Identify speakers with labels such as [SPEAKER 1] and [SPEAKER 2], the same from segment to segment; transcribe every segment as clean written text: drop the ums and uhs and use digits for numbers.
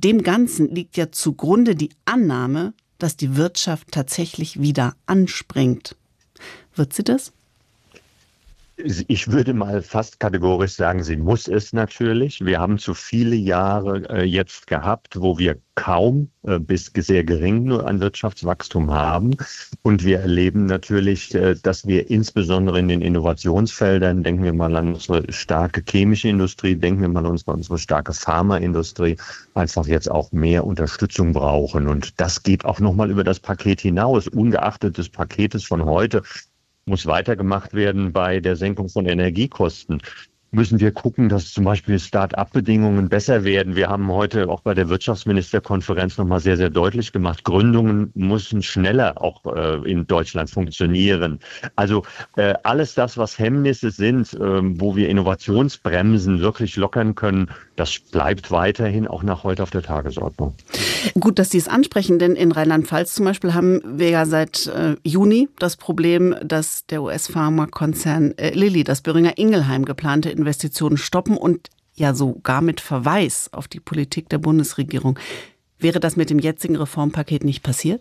[SPEAKER 1] Dem Ganzen liegt ja zugrunde die Annahme, dass die Wirtschaft tatsächlich wieder anspringt. Wird sie das?
[SPEAKER 2] Ich würde mal fast kategorisch sagen, sie muss es natürlich. Wir haben zu viele Jahre jetzt gehabt, wo wir kaum bis sehr gering nur an Wirtschaftswachstum haben. Und wir erleben natürlich, dass wir insbesondere in den Innovationsfeldern, denken wir mal an unsere starke chemische Industrie, denken wir mal an unsere starke Pharmaindustrie, einfach jetzt auch mehr Unterstützung brauchen. Und das geht auch nochmal über das Paket hinaus, ungeachtet des Paketes von heute. Muss weitergemacht werden bei der Senkung von Energiekosten. Müssen wir gucken, dass zum Beispiel Start-up-Bedingungen besser werden. Wir haben heute auch bei der Wirtschaftsministerkonferenz nochmal sehr, sehr deutlich gemacht, Gründungen müssen schneller auch in Deutschland funktionieren. Also alles das, was Hemmnisse sind, wo wir Innovationsbremsen wirklich lockern können, das bleibt weiterhin auch nach heute auf der Tagesordnung.
[SPEAKER 1] Gut, dass Sie es ansprechen, denn in Rheinland-Pfalz zum Beispiel haben wir ja seit Juni das Problem, dass der US-Pharmakonzern Lilly, das Boehringer Ingelheim, geplante Investitionen stoppen und ja sogar mit Verweis auf die Politik der Bundesregierung. Wäre das mit dem jetzigen Reformpaket nicht passiert?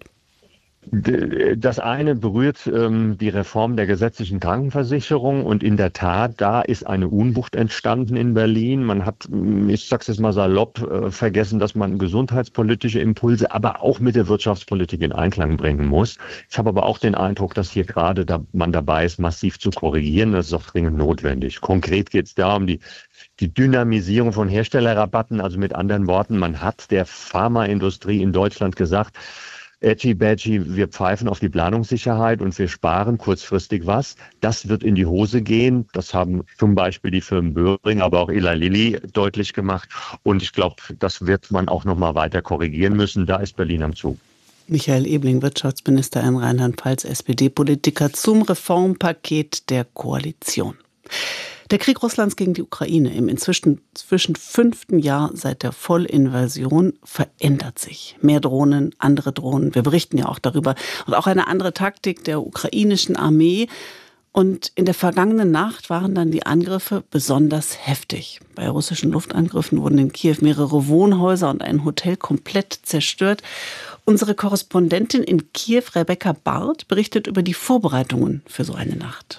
[SPEAKER 2] Das eine berührt die Reform der gesetzlichen Krankenversicherung und in der Tat, da ist eine Unwucht entstanden in Berlin. Man hat, ich sag's jetzt mal salopp, vergessen, dass man gesundheitspolitische Impulse, aber auch mit der Wirtschaftspolitik in Einklang bringen muss. Ich habe aber auch den Eindruck, dass hier gerade man dabei ist, massiv zu korrigieren. Das ist auch dringend notwendig. Konkret geht es da um die Dynamisierung von Herstellerrabatten. Also mit anderen Worten, man hat der Pharmaindustrie in Deutschland gesagt, Edgy-Badgy, wir pfeifen auf die Planungssicherheit und wir sparen kurzfristig was. Das wird in die Hose gehen. Das haben zum Beispiel die Firmen Boehringer, aber auch Eli Lilly deutlich gemacht. Und ich glaube, das wird man auch noch mal weiter korrigieren müssen. Da ist Berlin am Zug.
[SPEAKER 1] Michael Ebling, Wirtschaftsminister in Rheinland-Pfalz, SPD-Politiker zum Reformpaket der Koalition. Der Krieg Russlands gegen die Ukraine im inzwischen 5. Jahr seit der Vollinvasion verändert sich. Mehr Drohnen, andere Drohnen. Wir berichten ja auch darüber. Und auch eine andere Taktik der ukrainischen Armee. Und in der vergangenen Nacht waren dann die Angriffe besonders heftig. Bei russischen Luftangriffen wurden in Kiew mehrere Wohnhäuser und ein Hotel komplett zerstört. Unsere Korrespondentin in Kiew, Rebecca Barth, berichtet über die Vorbereitungen für so eine Nacht.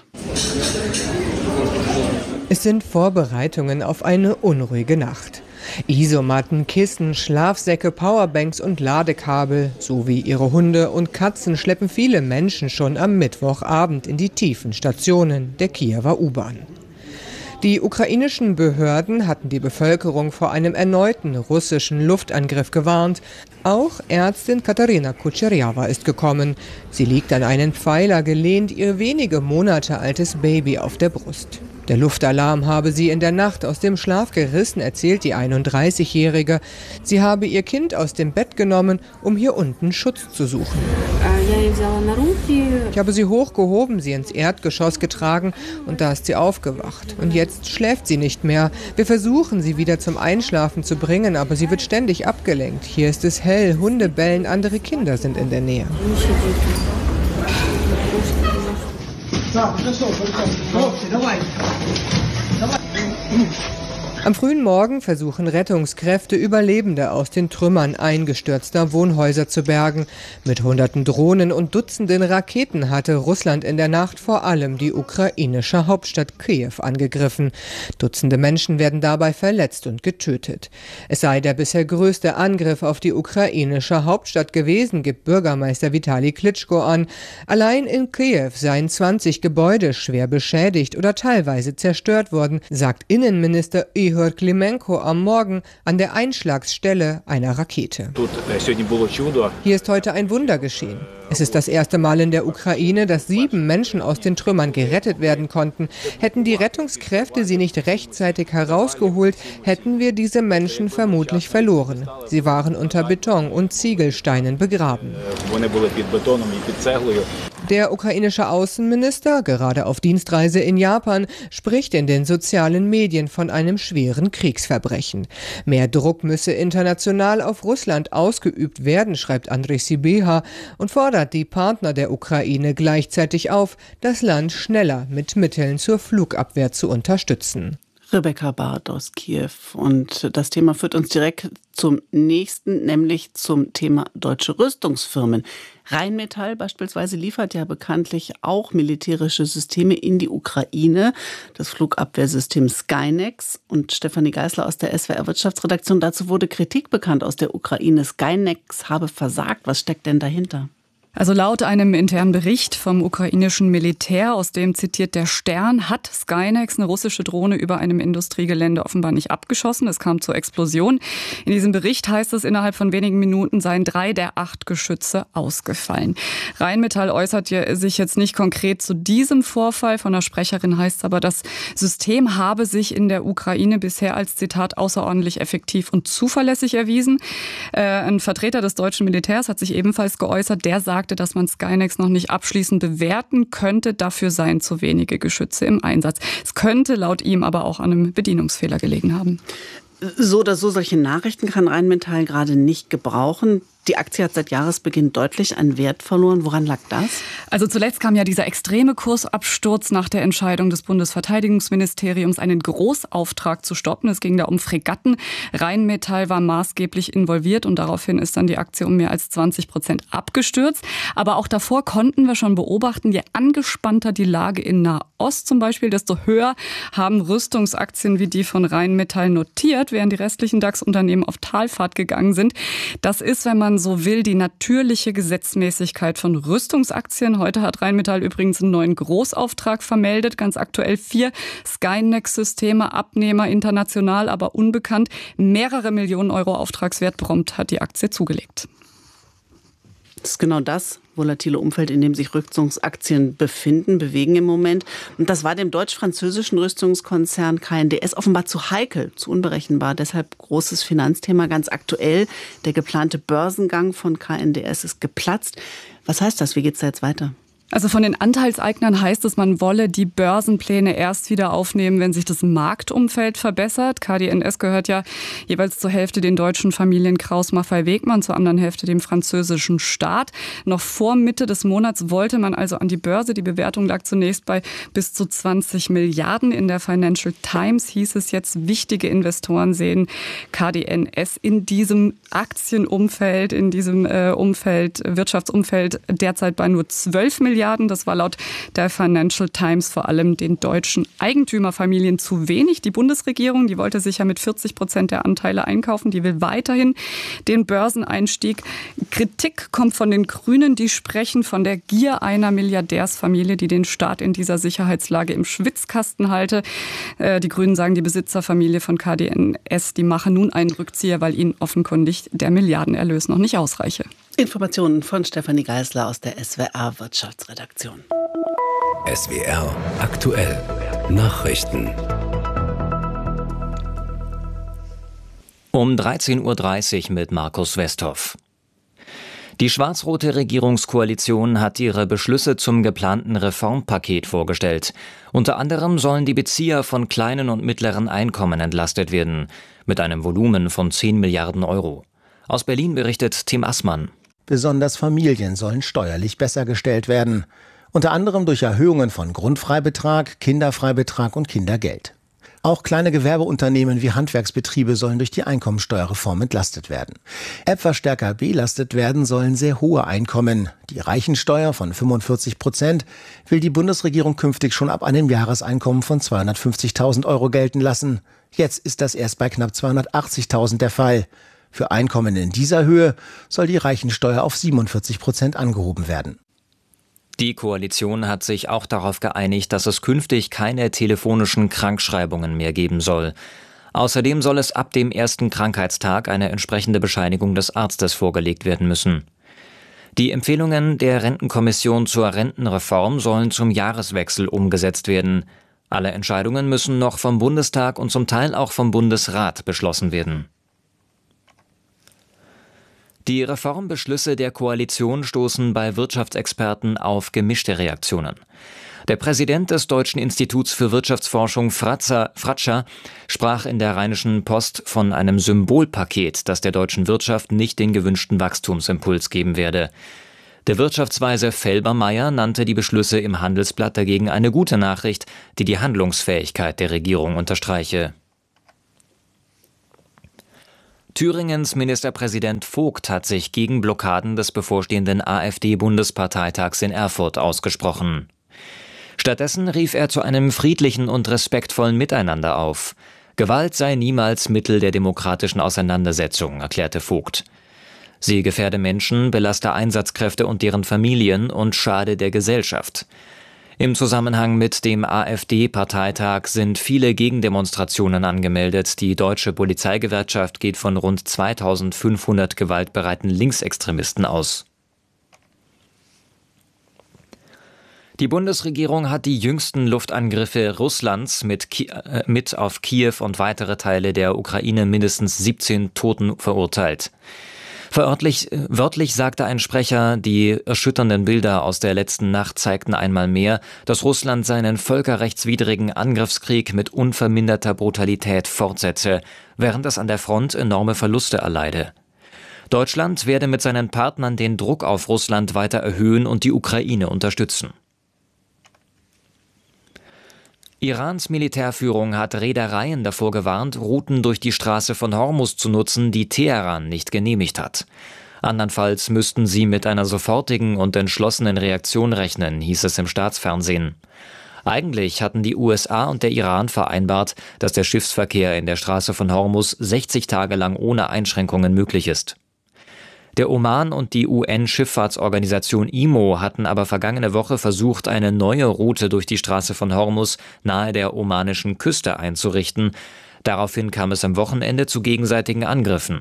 [SPEAKER 3] Es sind Vorbereitungen auf eine unruhige Nacht. Isomatten, Kissen, Schlafsäcke, Powerbanks und Ladekabel sowie ihre Hunde und Katzen schleppen viele Menschen schon am Mittwochabend in die tiefen Stationen der Kiewer U-Bahn. Die ukrainischen Behörden hatten die Bevölkerung vor einem erneuten russischen Luftangriff gewarnt. Auch Ärztin Katarina Kucherjawa ist gekommen. Sie liegt an einen Pfeiler gelehnt, ihr wenige Monate altes Baby auf der Brust. Der Luftalarm habe sie in der Nacht aus dem Schlaf gerissen, erzählt die 31-Jährige. Sie habe ihr Kind aus dem Bett genommen, um hier unten Schutz zu suchen. Ich habe sie hochgehoben, sie ins Erdgeschoss getragen und da ist sie aufgewacht. Und jetzt schläft sie nicht mehr. Wir versuchen, sie wieder zum Einschlafen zu bringen, aber sie wird ständig abgelenkt. Hier ist es hell, Hunde bellen, andere Kinder sind in der Nähe. Am frühen Morgen versuchen Rettungskräfte, Überlebende aus den Trümmern eingestürzter Wohnhäuser zu bergen. Mit hunderten Drohnen und Dutzenden Raketen hatte Russland in der Nacht vor allem die ukrainische Hauptstadt Kiew angegriffen. Dutzende Menschen werden dabei verletzt und getötet. Es sei der bisher größte Angriff auf die ukrainische Hauptstadt gewesen, gibt Bürgermeister Vitali Klitschko an. Allein in Kiew seien 20 Gebäude schwer beschädigt oder teilweise zerstört worden, sagt Innenminister Ihor Klimenko am Morgen an der Einschlagsstelle einer Rakete. Hier ist heute ein Wunder geschehen. Es ist das erste Mal in der Ukraine, dass 7 Menschen aus den Trümmern gerettet werden konnten. Hätten die Rettungskräfte sie nicht rechtzeitig herausgeholt, hätten wir diese Menschen vermutlich verloren. Sie waren unter Beton und Ziegelsteinen begraben. Der ukrainische Außenminister, gerade auf Dienstreise in Japan, spricht in den sozialen Medien von einem schweren Kriegsverbrechen. Mehr Druck müsse international auf Russland ausgeübt werden, schreibt Andrei Sibiha und fordert die Partner der Ukraine gleichzeitig auf, das Land schneller mit Mitteln zur Flugabwehr zu unterstützen.
[SPEAKER 1] Rebecca Barth aus Kiew. Und das Thema führt uns direkt zum nächsten, nämlich zum Thema deutsche Rüstungsfirmen. Rheinmetall beispielsweise liefert ja bekanntlich auch militärische Systeme in die Ukraine. Das Flugabwehrsystem Skynex. Und Stefanie Geisler aus der SWR Wirtschaftsredaktion. Dazu wurde Kritik bekannt aus der Ukraine. Skynex habe versagt. Was steckt denn dahinter?
[SPEAKER 4] Also laut einem internen Bericht vom ukrainischen Militär, aus dem zitiert der Stern, hat Skynex eine russische Drohne über einem Industriegelände offenbar nicht abgeschossen. Es kam zur Explosion. In diesem Bericht heißt es, innerhalb von wenigen Minuten seien 3 der 8 Geschütze ausgefallen. Rheinmetall äußert sich jetzt nicht konkret zu diesem Vorfall. Von der Sprecherin heißt es aber, das System habe sich in der Ukraine bisher als, Zitat, außerordentlich effektiv und zuverlässig erwiesen. Ein Vertreter des deutschen Militärs hat sich ebenfalls geäußert. Der sagt, dass man Skynex noch nicht abschließend bewerten könnte. Dafür seien zu wenige Geschütze im Einsatz. Es könnte laut ihm aber auch an einem Bedienungsfehler gelegen haben.
[SPEAKER 1] So oder so, solche Nachrichten kann Rheinmetall gerade nicht gebrauchen. Die Aktie hat seit Jahresbeginn deutlich an Wert verloren. Woran lag das?
[SPEAKER 4] Also zuletzt kam ja dieser extreme Kursabsturz nach der Entscheidung des Bundesverteidigungsministeriums, einen Großauftrag zu stoppen. Es ging da um Fregatten. Rheinmetall war maßgeblich involviert und daraufhin ist dann die Aktie um mehr als 20% abgestürzt. Aber auch davor konnten wir schon beobachten, je angespannter die Lage in Nahost zum Beispiel, desto höher haben Rüstungsaktien wie die von Rheinmetall notiert, während die restlichen DAX-Unternehmen auf Talfahrt gegangen sind. Das ist, wenn man so will, die natürliche Gesetzmäßigkeit von Rüstungsaktien. Heute hat Rheinmetall übrigens einen neuen Großauftrag vermeldet. Ganz aktuell 4 Skynex-Systeme, Abnehmer international, aber unbekannt. Mehrere Millionen Euro Auftragswert prompt hat die Aktie zugelegt.
[SPEAKER 1] Das ist genau das volatile Umfeld, in dem sich Rüstungsaktien bewegen im Moment. Und das war dem deutsch-französischen Rüstungskonzern KNDS offenbar zu heikel, zu unberechenbar. Deshalb großes Finanzthema, ganz aktuell. Der geplante Börsengang von KNDS ist geplatzt. Was heißt das? Wie geht es da jetzt weiter?
[SPEAKER 4] Also von den Anteilseignern heißt es, man wolle die Börsenpläne erst wieder aufnehmen, wenn sich das Marktumfeld verbessert. KDNS gehört ja jeweils zur Hälfte den deutschen Familien Kraus Maffei Wegmann, zur anderen Hälfte dem französischen Staat. Noch vor Mitte des Monats wollte man also an die Börse. Die Bewertung lag zunächst bei bis zu 20 Milliarden. In der Financial Times hieß es jetzt, wichtige Investoren sehen KDNS in diesem Aktienumfeld, in diesem Wirtschaftsumfeld derzeit bei nur 12 Milliarden. Das war laut der Financial Times vor allem den deutschen Eigentümerfamilien zu wenig. Die Bundesregierung, die wollte sich ja mit 40% der Anteile einkaufen. Die will weiterhin den Börseneinstieg. Kritik kommt von den Grünen. Die sprechen von der Gier einer Milliardärsfamilie, die den Staat in dieser Sicherheitslage im Schwitzkasten halte. Die Grünen sagen, die Besitzerfamilie von KDNS, die mache nun einen Rückzieher, weil ihnen offenkundig der Milliardenerlös noch nicht ausreiche.
[SPEAKER 1] Informationen von Stefanie Geisler aus der SWR Wirtschaftsredaktion.
[SPEAKER 5] SWR aktuell. Nachrichten.
[SPEAKER 6] Um 13.30 Uhr mit Markus Westhoff. Die schwarz-rote Regierungskoalition hat ihre Beschlüsse zum geplanten Reformpaket vorgestellt. Unter anderem sollen die Bezieher von kleinen und mittleren Einkommen entlastet werden, mit einem Volumen von 10 Milliarden Euro. Aus Berlin berichtet Tim Assmann.
[SPEAKER 7] Besonders Familien sollen steuerlich besser gestellt werden. Unter anderem durch Erhöhungen von Grundfreibetrag, Kinderfreibetrag und Kindergeld. Auch kleine Gewerbeunternehmen wie Handwerksbetriebe sollen durch die Einkommensteuerreform entlastet werden. Etwas stärker belastet werden sollen sehr hohe Einkommen. Die Reichensteuer von 45% will die Bundesregierung künftig schon ab einem Jahreseinkommen von 250.000 Euro gelten lassen. Jetzt ist das erst bei knapp 280.000 der Fall. Für Einkommen in dieser Höhe soll die Reichensteuer auf 47% angehoben werden.
[SPEAKER 6] Die Koalition hat sich auch darauf geeinigt, dass es künftig keine telefonischen Krankschreibungen mehr geben soll. Außerdem soll es ab dem ersten Krankheitstag eine entsprechende Bescheinigung des Arztes vorgelegt werden müssen. Die Empfehlungen der Rentenkommission zur Rentenreform sollen zum Jahreswechsel umgesetzt werden. Alle Entscheidungen müssen noch vom Bundestag und zum Teil auch vom Bundesrat beschlossen werden. Die Reformbeschlüsse der Koalition stoßen bei Wirtschaftsexperten auf gemischte Reaktionen. Der Präsident des Deutschen Instituts für Wirtschaftsforschung Fratscher sprach in der Rheinischen Post von einem Symbolpaket, das der deutschen Wirtschaft nicht den gewünschten Wachstumsimpuls geben werde. Der Wirtschaftsweise Felbermayr nannte die Beschlüsse im Handelsblatt dagegen eine gute Nachricht, die die Handlungsfähigkeit der Regierung unterstreiche. Thüringens Ministerpräsident Vogt hat sich gegen Blockaden des bevorstehenden AfD-Bundesparteitags in Erfurt ausgesprochen. Stattdessen rief er zu einem friedlichen und respektvollen Miteinander auf. Gewalt sei niemals Mittel der demokratischen Auseinandersetzung, erklärte Vogt. Sie gefährde Menschen, belaste Einsatzkräfte und deren Familien und schade der Gesellschaft. Im Zusammenhang mit dem AfD-Parteitag sind viele Gegendemonstrationen angemeldet. Die Deutsche Polizeigewerkschaft geht von rund 2500 gewaltbereiten Linksextremisten aus. Die Bundesregierung hat die jüngsten Luftangriffe Russlands mit auf Kiew und weitere Teile der Ukraine mindestens 17 Toten verurteilt. Wörtlich sagte ein Sprecher, die erschütternden Bilder aus der letzten Nacht zeigten einmal mehr, dass Russland seinen völkerrechtswidrigen Angriffskrieg mit unverminderter Brutalität fortsetze, während es an der Front enorme Verluste erleide. Deutschland werde mit seinen Partnern den Druck auf Russland weiter erhöhen und die Ukraine unterstützen. Irans Militärführung hat Reedereien davor gewarnt, Routen durch die Straße von Hormuz zu nutzen, die Teheran nicht genehmigt hat. Andernfalls müssten sie mit einer sofortigen und entschlossenen Reaktion rechnen, hieß es im Staatsfernsehen. Eigentlich hatten die USA und der Iran vereinbart, dass der Schiffsverkehr in der Straße von Hormuz 60 Tage lang ohne Einschränkungen möglich ist. Der Oman und die UN-Schifffahrtsorganisation IMO hatten aber vergangene Woche versucht, eine neue Route durch die Straße von Hormuz nahe der omanischen Küste einzurichten. Daraufhin kam es am Wochenende zu gegenseitigen Angriffen.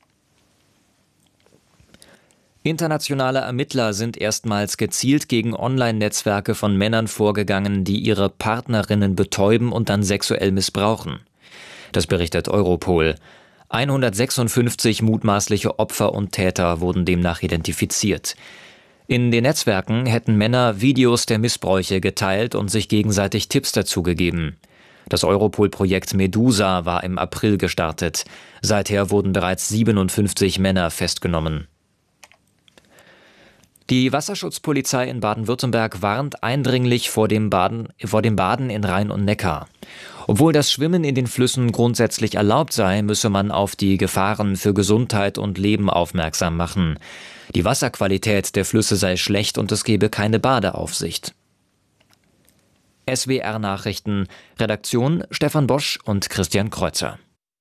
[SPEAKER 6] Internationale Ermittler sind erstmals gezielt gegen Online-Netzwerke von Männern vorgegangen, die ihre Partnerinnen betäuben und dann sexuell missbrauchen. Das berichtet Europol. 156 mutmaßliche Opfer und Täter wurden demnach identifiziert. In den Netzwerken hätten Männer Videos der Missbräuche geteilt und sich gegenseitig Tipps dazu gegeben. Das Europol-Projekt Medusa war im April gestartet. Seither wurden bereits 57 Männer festgenommen. Die Wasserschutzpolizei in Baden-Württemberg warnt eindringlich vor dem Baden in Rhein und Neckar. Obwohl das Schwimmen in den Flüssen grundsätzlich erlaubt sei, müsse man auf die Gefahren für Gesundheit und Leben aufmerksam machen. Die Wasserqualität der Flüsse sei schlecht und es gebe keine Badeaufsicht. SWR Nachrichten, Redaktion Stefan Bosch und Christian Kreuzer.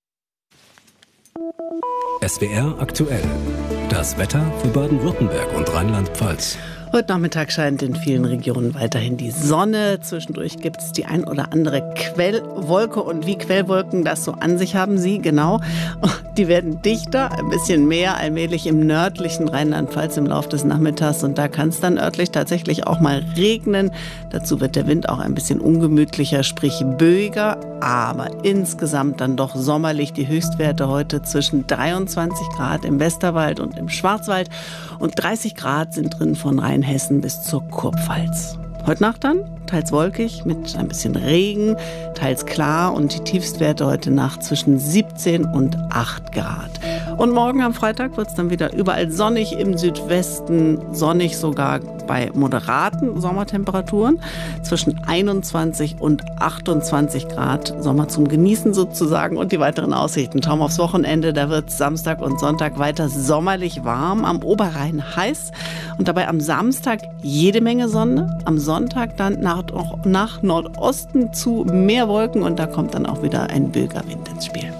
[SPEAKER 5] SWR aktuell. Das Wetter für Baden-Württemberg und Rheinland-Pfalz.
[SPEAKER 1] Heute Nachmittag scheint in vielen Regionen weiterhin die Sonne. Zwischendurch gibt es die ein oder andere Quellwolke. Und wie Quellwolken das so an sich haben, sie genau. Die werden dichter, ein bisschen mehr allmählich im nördlichen Rheinland-Pfalz im Laufe des Nachmittags. Und da kann es dann örtlich tatsächlich auch mal regnen. Dazu wird der Wind auch ein bisschen ungemütlicher, sprich böiger. Aber insgesamt dann doch sommerlich. Die Höchstwerte heute zwischen 23 Grad im Westerwald und im Schwarzwald. Und 30 Grad sind drin von Rheinhessen bis zur Kurpfalz. Heute Nacht dann teils wolkig mit ein bisschen Regen, teils klar und die Tiefstwerte heute Nacht zwischen 17 und 8 Grad. Und morgen am Freitag wird es dann wieder überall sonnig, im Südwesten sonnig sogar bei moderaten Sommertemperaturen zwischen 21 und 28 Grad. Sommer zum Genießen sozusagen. Und die weiteren Aussichten. Schauen wir aufs Wochenende, da wird es Samstag und Sonntag weiter sommerlich warm, am Oberrhein heiß und dabei am Samstag jede Menge Sonne, am Sonntag dann nach Nordosten zu mehr Wolken und da kommt dann auch wieder ein Bögerwind ins Spiel.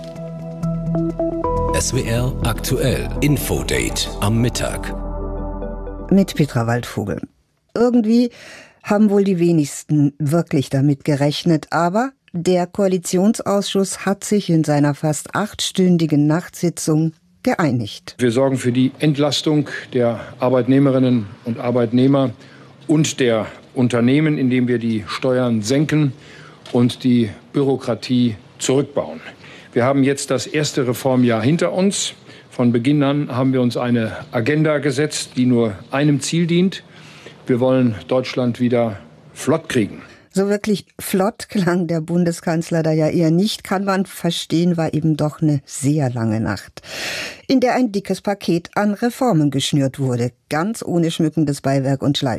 [SPEAKER 5] SWR aktuell. Infodate am Mittag.
[SPEAKER 8] Mit Petra Waldvogel. Irgendwie haben wohl die wenigsten wirklich damit gerechnet, aber der Koalitionsausschuss hat sich in seiner fast 8-stündigen Nachtsitzung geeinigt.
[SPEAKER 9] Wir sorgen für die Entlastung der Arbeitnehmerinnen und Arbeitnehmer und der Unternehmen, indem wir die Steuern senken und die Bürokratie zurückbauen. Wir haben jetzt das erste Reformjahr hinter uns. Von Beginn an haben wir uns eine Agenda gesetzt, die nur einem Ziel dient. Wir wollen Deutschland wieder flott kriegen.
[SPEAKER 8] So wirklich flott klang der Bundeskanzler da ja eher nicht, kann man verstehen, war eben doch eine sehr lange Nacht, in der ein dickes Paket an Reformen geschnürt wurde, ganz ohne schmückendes Beiwerk und Schleifchen.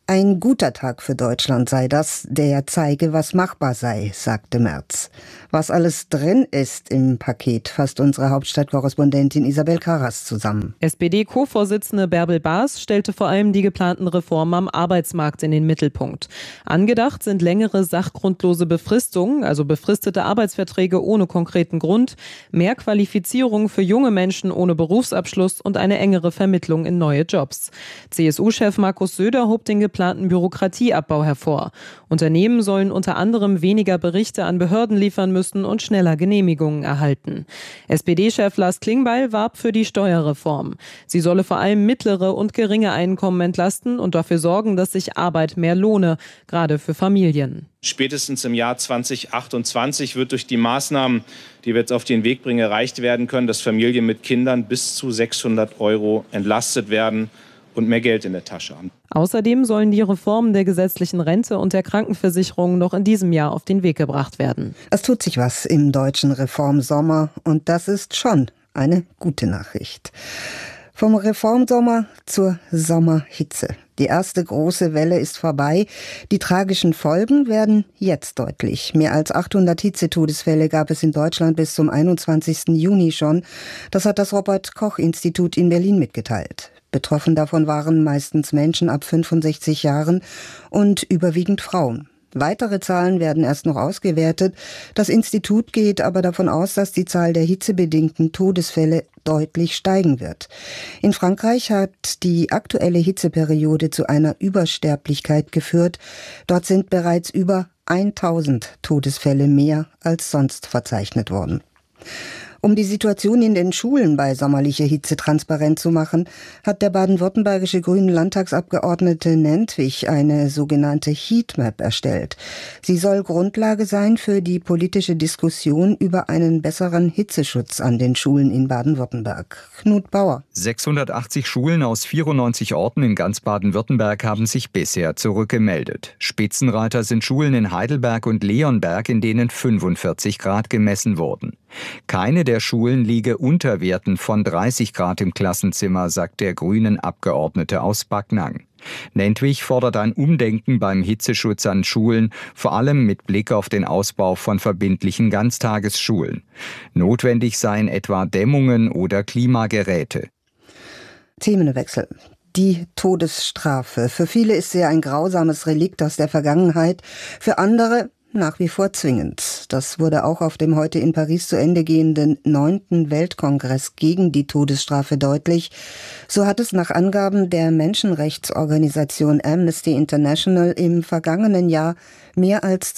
[SPEAKER 8] Ein guter Tag für Deutschland sei das, der zeige, was machbar sei, sagte Merz. Was alles drin ist im Paket, fasst unsere Hauptstadtkorrespondentin Isabel Karras zusammen.
[SPEAKER 10] SPD-Co-Vorsitzende Bärbel Baas stellte vor allem die geplanten Reformen am Arbeitsmarkt in den Mittelpunkt. Angedacht sind längere sachgrundlose Befristungen, also befristete Arbeitsverträge ohne konkreten Grund, mehr Qualifizierung für junge Menschen ohne Berufsabschluss und eine engere Vermittlung in neue Jobs. CSU-Chef Markus Söder hob den geplanten Bürokratieabbau hervor. Unternehmen sollen unter anderem weniger Berichte an Behörden liefern müssen und schneller Genehmigungen erhalten. SPD-Chef Lars Klingbeil warb für die Steuerreform. Sie solle vor allem mittlere und geringe Einkommen entlasten und dafür sorgen, dass sich Arbeit mehr lohne, gerade für Familien.
[SPEAKER 11] Spätestens im Jahr 2028 wird durch die Maßnahmen, die wir jetzt auf den Weg bringen, erreicht werden können, dass Familien mit Kindern bis zu 600 € entlastet werden und mehr Geld in der Tasche haben.
[SPEAKER 10] Außerdem sollen die Reformen der gesetzlichen Rente und der Krankenversicherung noch in diesem Jahr auf den Weg gebracht werden.
[SPEAKER 8] Es tut sich was im deutschen Reformsommer und das ist schon eine gute Nachricht. Vom Reformsommer zur Sommerhitze. Die erste große Welle ist vorbei. Die tragischen Folgen werden jetzt deutlich. Mehr als 800 Hitzetodesfälle gab es in Deutschland bis zum 21. Juni schon. Das hat das Robert-Koch-Institut in Berlin mitgeteilt. Betroffen davon waren meistens Menschen ab 65 Jahren und überwiegend Frauen. Weitere Zahlen werden erst noch ausgewertet. Das Institut geht aber davon aus, dass die Zahl der hitzebedingten Todesfälle deutlich steigen wird. In Frankreich hat die aktuelle Hitzeperiode zu einer Übersterblichkeit geführt. Dort sind bereits über 1000 Todesfälle mehr als sonst verzeichnet worden. Um die Situation in den Schulen bei sommerlicher Hitze transparent zu machen, hat der baden-württembergische grünen Landtagsabgeordnete Nentwich eine sogenannte Heatmap erstellt. Sie soll Grundlage sein für die politische Diskussion über einen besseren Hitzeschutz an den Schulen in Baden-Württemberg. Knut Bauer.
[SPEAKER 12] 680 Schulen aus 94 Orten in ganz Baden-Württemberg haben sich bisher zurückgemeldet. Spitzenreiter sind Schulen in Heidelberg und Leonberg, in denen 45 Grad gemessen wurden. Keine der Schulen liege unter Werten von 30 Grad im Klassenzimmer, sagt der grünen Abgeordnete aus Backnang. Nentwich fordert ein Umdenken beim Hitzeschutz an Schulen, vor allem mit Blick auf den Ausbau von verbindlichen Ganztagesschulen. Notwendig seien etwa Dämmungen oder Klimageräte.
[SPEAKER 8] Themenwechsel. Die Todesstrafe. Für viele ist sie ein grausames Relikt aus der Vergangenheit, für andere nach wie vor zwingend. Das wurde auch auf dem heute in Paris zu Ende gehenden 9. Weltkongress gegen die Todesstrafe deutlich. So hat es nach Angaben der Menschenrechtsorganisation Amnesty International im vergangenen Jahr mehr als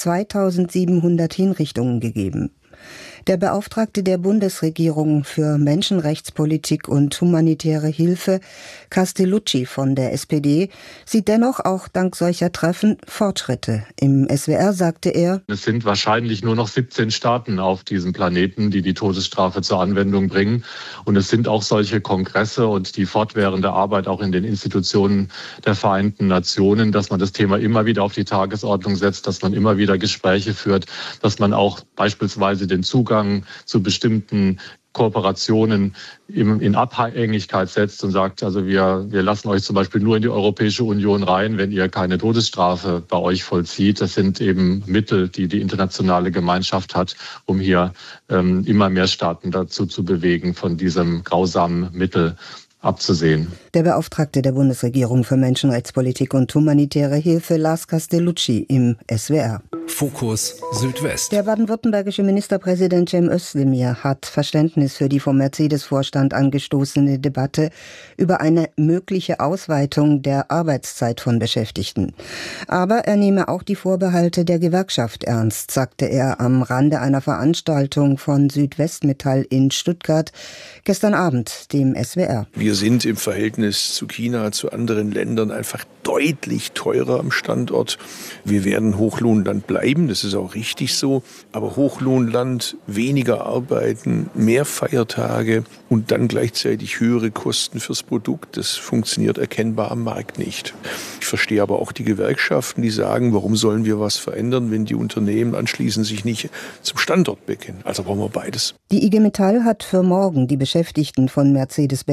[SPEAKER 8] 2700 Hinrichtungen gegeben. Der Beauftragte der Bundesregierung für Menschenrechtspolitik und humanitäre Hilfe, Castellucci von der SPD, sieht dennoch auch dank solcher Treffen Fortschritte. Im SWR sagte er:
[SPEAKER 13] Es sind wahrscheinlich nur noch 17 Staaten auf diesem Planeten, die die Todesstrafe zur Anwendung bringen. Und es sind auch solche Kongresse und die fortwährende Arbeit auch in den Institutionen der Vereinten Nationen, dass man das Thema immer wieder auf die Tagesordnung setzt, dass man immer wieder Gespräche führt, dass man auch beispielsweise den Zugang zu bestimmten Kooperationen in Abhängigkeit setzt und sagt, also wir lassen euch zum Beispiel nur in die Europäische Union rein, wenn ihr keine Todesstrafe bei euch vollzieht. Das sind eben Mittel, die die internationale Gemeinschaft hat, um hier immer mehr Staaten dazu zu bewegen, von diesem grausamen Mittel abzusehen.
[SPEAKER 8] Der Beauftragte der Bundesregierung für Menschenrechtspolitik und humanitäre Hilfe, Lars Castellucci, im SWR.
[SPEAKER 5] Fokus Südwest.
[SPEAKER 8] Der baden-württembergische Ministerpräsident Cem Özdemir hat Verständnis für die vom Mercedes-Vorstand angestoßene Debatte über eine mögliche Ausweitung der Arbeitszeit von Beschäftigten. Aber er nehme auch die Vorbehalte der Gewerkschaft ernst, sagte er am Rande einer Veranstaltung von Südwestmetall in Stuttgart gestern Abend, dem SWR.
[SPEAKER 14] Wir sind im Verhältnis zu China, zu anderen Ländern einfach deutlich teurer am Standort. Wir werden Hochlohnland bleiben, das ist auch richtig so. Aber Hochlohnland, weniger arbeiten, mehr Feiertage und dann gleichzeitig höhere Kosten fürs Produkt, das funktioniert erkennbar am Markt nicht. Ich verstehe aber auch die Gewerkschaften, die sagen, warum sollen wir was verändern, wenn die Unternehmen anschließend sich nicht zum Standort bekennen. Also brauchen wir beides.
[SPEAKER 8] Die IG Metall hat für morgen die Beschäftigten von Mercedes-Benz in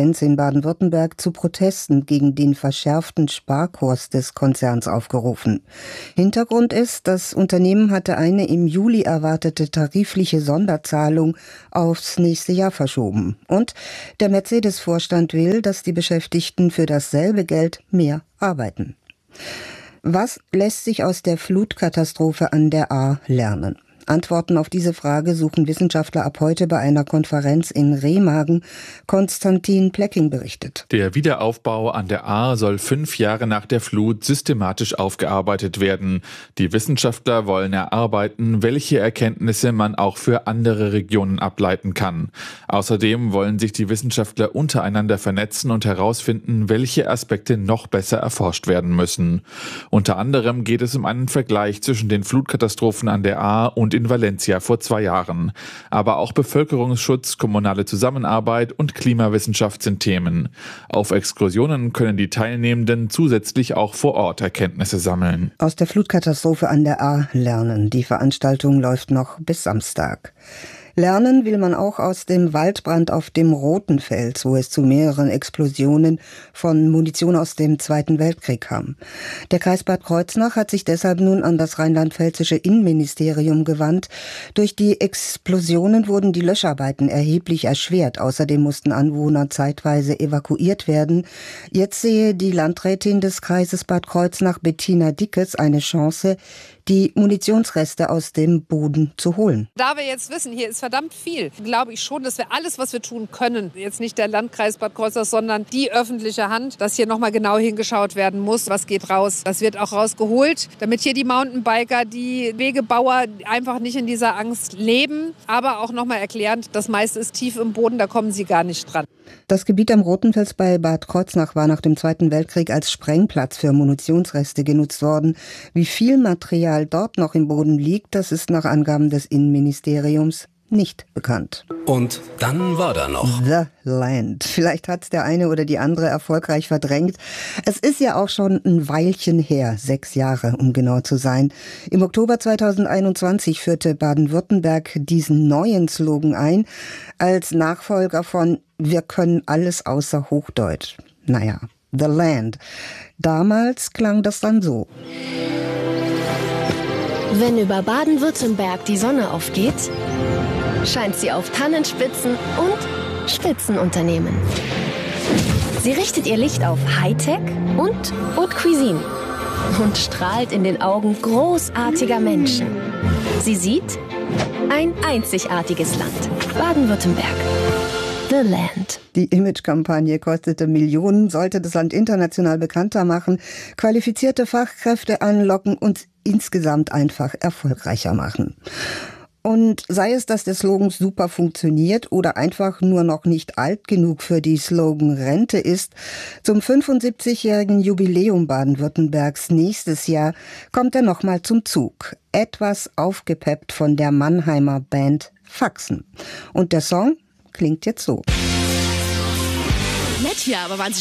[SPEAKER 8] Baden-Württemberg zu Protesten gegen den verschärften Sparkurs des Konzerns aufgerufen. Hintergrund ist, das Unternehmen hatte eine im Juli erwartete tarifliche Sonderzahlung aufs nächste Jahr verschoben. Und der Mercedes-Vorstand will, dass die Beschäftigten für dasselbe Geld mehr arbeiten. Was lässt sich aus der Flutkatastrophe an der Ahr lernen? Antworten auf diese Frage suchen Wissenschaftler ab heute bei einer Konferenz in Remagen. Konstantin Plecking berichtet.
[SPEAKER 15] Der Wiederaufbau an der Ahr soll 5 Jahre nach der Flut systematisch aufgearbeitet werden. Die Wissenschaftler wollen erarbeiten, welche Erkenntnisse man auch für andere Regionen ableiten kann. Außerdem wollen sich die Wissenschaftler untereinander vernetzen und herausfinden, welche Aspekte noch besser erforscht werden müssen. Unter anderem geht es um einen Vergleich zwischen den Flutkatastrophen an der Ahr und in Valencia vor 2 Jahren. Aber auch Bevölkerungsschutz, kommunale Zusammenarbeit und Klimawissenschaft sind Themen. Auf Exkursionen können die Teilnehmenden zusätzlich auch vor Ort Erkenntnisse sammeln.
[SPEAKER 8] Aus der Flutkatastrophe an der Ahr lernen. Die Veranstaltung läuft noch bis Samstag. Lernen will man auch aus dem Waldbrand auf dem Rotenfels, wo es zu mehreren Explosionen von Munition aus dem Zweiten Weltkrieg kam. Der Kreis Bad Kreuznach hat sich deshalb nun an das rheinland-pfälzische Innenministerium gewandt. Durch die Explosionen wurden die Löscharbeiten erheblich erschwert. Außerdem mussten Anwohner zeitweise evakuiert werden. Jetzt sehe die Landrätin des Kreises Bad Kreuznach, Bettina Dickes, eine Chance, die Munitionsreste aus dem Boden zu holen.
[SPEAKER 16] Da wir jetzt wissen, hier ist verdammt viel, glaube ich schon, dass wir alles, was wir tun können, jetzt nicht der Landkreis Bad Kreuznach, sondern die öffentliche Hand, dass hier nochmal genau hingeschaut werden muss, was geht raus. Das wird auch rausgeholt, damit hier die Mountainbiker, die Wegebauer einfach nicht in dieser Angst leben, aber auch nochmal erklären, das meiste ist tief im Boden, da kommen sie gar nicht dran.
[SPEAKER 8] Das Gebiet am Rotenfels bei Bad Kreuznach war nach dem Zweiten Weltkrieg als Sprengplatz für Munitionsreste genutzt worden. Wie viel Material dort noch im Boden liegt, das ist nach Angaben des Innenministeriums nicht bekannt.
[SPEAKER 5] Und dann war da noch
[SPEAKER 8] The Land. Vielleicht hat es der eine oder die andere erfolgreich verdrängt. Es ist ja auch schon ein Weilchen her, 6 Jahre, um genau zu sein. Im Oktober 2021 führte Baden-Württemberg diesen neuen Slogan ein, als Nachfolger von Wir können alles außer Hochdeutsch. Naja, The Land. Damals klang das dann so.
[SPEAKER 17] Wenn über Baden-Württemberg die Sonne aufgeht, scheint sie auf Tannenspitzen und Spitzenunternehmen. Sie richtet ihr Licht auf Hightech und Haute Cuisine und strahlt in den Augen großartiger Menschen. Sie sieht ein einzigartiges Land, Baden-Württemberg. The Land.
[SPEAKER 8] Die Imagekampagne kostete Millionen, sollte das Land international bekannter machen, qualifizierte Fachkräfte anlocken und insgesamt einfach erfolgreicher machen. Und sei es, dass der Slogan super funktioniert oder einfach nur noch nicht alt genug für die Slogan-Rente ist, zum 75-jährigen Jubiläum Baden-Württembergs nächstes Jahr kommt er nochmal zum Zug. Etwas aufgepeppt von der Mannheimer Band Faxen. Und der Song klingt jetzt so.
[SPEAKER 18] Nett hier, aber waren Sie